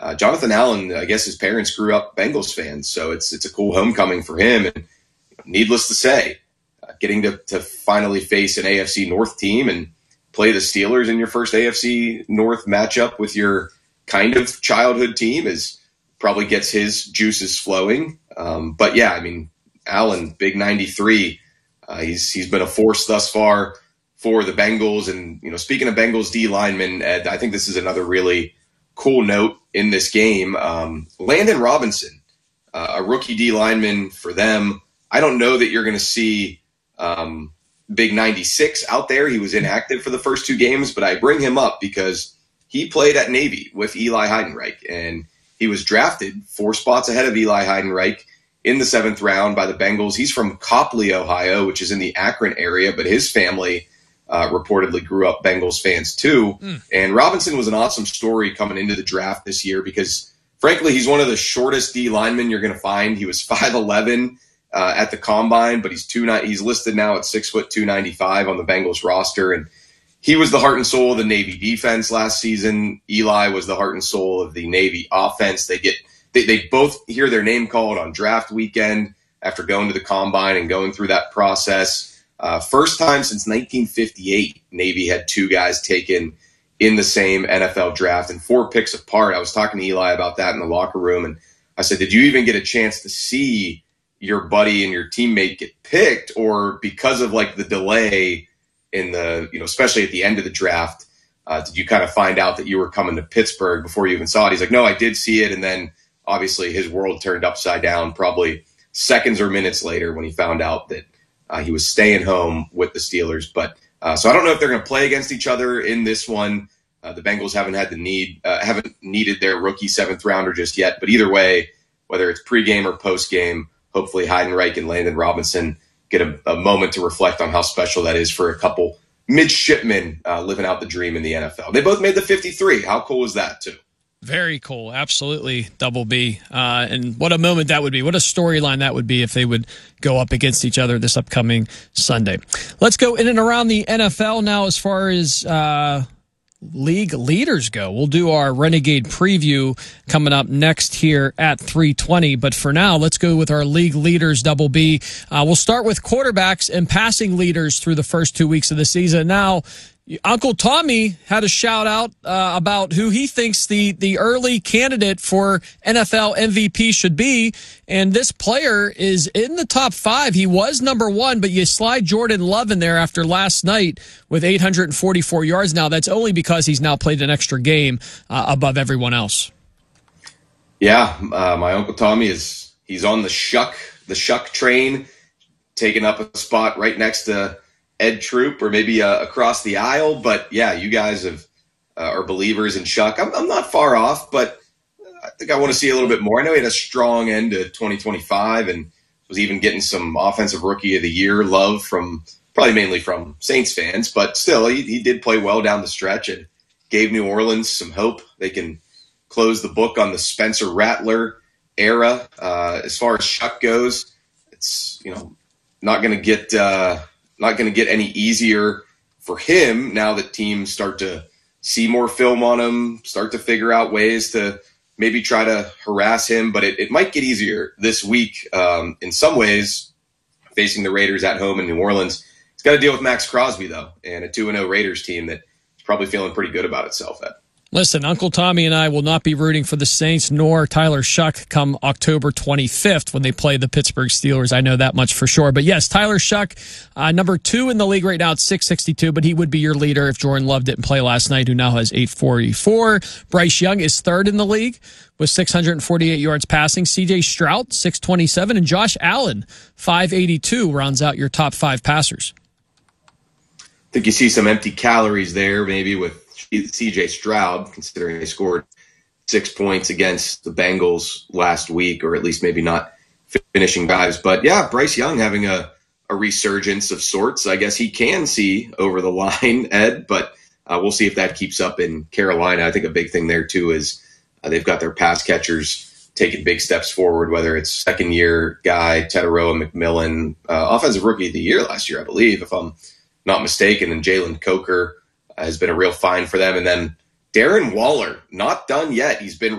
Jonathan Allen, I guess his parents grew up Bengals fans, so it's a cool homecoming for him. And needless to say, getting to finally face an AFC North team and play the Steelers in your first AFC North matchup with your kind of childhood team probably gets his juices flowing. But yeah, I mean, Allen, big 93. He's been a force thus far for the Bengals. And, speaking of Bengals D linemen, Ed, I think this is another really cool note in this game. Landon Robinson, a rookie D lineman for them. I don't know that you're going to see big 96 out there. He was inactive for the first two games, but I bring him up because he played at Navy with Eli Heidenreich, and he was drafted 4 spots ahead of Eli Heidenreich in the 7th round by the Bengals. He's from Copley, Ohio, which is in the Akron area, but his family reportedly grew up Bengals fans too. And Robinson was an awesome story coming into the draft this year because, frankly, he's one of the shortest D linemen you're going to find. He was 5'11" at the combine, but he's listed now at 6'2", 295 on the Bengals roster. And he was the heart and soul of the Navy defense last season. Eli was the heart and soul of the Navy offense. They both hear their name called on draft weekend after going to the combine and going through that process. First time since 1958, Navy had 2 guys taken in the same NFL draft and 4 picks apart. I was talking to Eli about that in the locker room, and I said, did you even get a chance to see your buddy and your teammate get picked, or because of like the delay in the, especially at the end of the draft, did you kind of find out that you were coming to Pittsburgh before you even saw it? He's like, no, I did see it. And then obviously his world turned upside down probably seconds or minutes later when he found out that he was staying home with the Steelers. But so I don't know if they're going to play against each other in this one. The Bengals haven't needed their rookie 7th rounder just yet. But either way, whether it's pregame or postgame, hopefully Heidenreich and Landon Robinson get a moment to reflect on how special that is for a couple midshipmen living out the dream in the NFL. They both made the 53. How cool is that, too? Very cool. Absolutely. Double B. And what a moment that would be. What a storyline that would be if they would go up against each other this upcoming Sunday. Let's go in and around the NFL now as far as league leaders go. We'll do our Renegade preview coming up next here at 3:20. But for now, let's go with our league leaders, Double B. We'll start with quarterbacks and passing leaders through the first 2 weeks of the season. Now, Uncle Tommy had a shout out about who he thinks the early candidate for NFL MVP should be. And this player is in the top 5. He was number 1, but you slide Jordan Love in there after last night with 844 yards. Now, that's only because he's now played an extra game above everyone else. Yeah, my Uncle Tommy he's on the Shuck train, taking up a spot right next to Ed Troop, or maybe across the aisle. But yeah, you guys are believers in Shuck. I'm not far off, but I think I want to see a little bit more. I know he had a strong end to 2025 and was even getting some offensive rookie of the year love probably mainly from Saints fans, but still he did play well down the stretch and gave New Orleans some hope. They can close the book on the Spencer Rattler era. As far as Shuck goes, it's not going to get any easier for him now that teams start to see more film on him, start to figure out ways to maybe try to harass him. But it might get easier this week in some ways, facing the Raiders at home in New Orleans. He's got to deal with Max Crosby, though, and a 2-0 Raiders team that is probably feeling pretty good about itself, Ed. Listen, Uncle Tommy and I will not be rooting for the Saints nor Tyler Shuck come October 25th when they play the Pittsburgh Steelers. I know that much for sure. But yes, Tyler Shuck, number 2 in the league right now at 662, but he would be your leader if Jordan Love didn't play last night, who now has 844. Bryce Young is 3rd in the league with 648 yards passing. C.J. Stroud, 627, and Josh Allen, 582, rounds out your top 5 passers. I think you see some empty calories there, maybe with C.J. Stroud, considering they scored 6 points against the Bengals last week, or at least maybe not finishing drives. But yeah, Bryce Young having a resurgence of sorts. I guess he can see over the line, Ed, but we'll see if that keeps up in Carolina. I think a big thing there too is they've got their pass catchers taking big steps forward, whether it's second-year guy, Teteroa McMillan, offensive rookie of the year last year, I believe, if I'm not mistaken, and Jalen Coker has been a real find for them. And then Darren Waller, not done yet. He's been